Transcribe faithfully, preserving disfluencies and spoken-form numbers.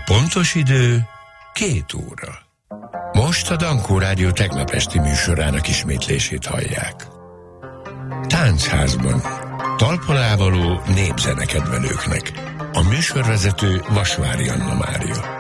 Pontos idő két óra. Most a Dankó Rádió tegnap esti műsorának ismétlését hallják. Táncházban. Talpon ávaló népzenekedvelőknek. A műsorvezető Vasvári Anna Mária.